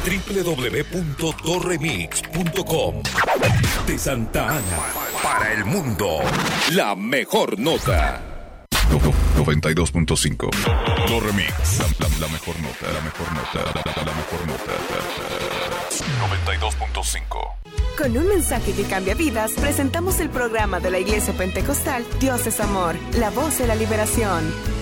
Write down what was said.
www.torremix.com. De Santa Ana para el mundo, la mejor nota. 92.5. Torremix, la mejor nota, la mejor nota, la mejor nota. 92.5. Con un mensaje que cambia vidas, presentamos el programa de la Iglesia Pentecostal Dios es Amor, la voz de la liberación.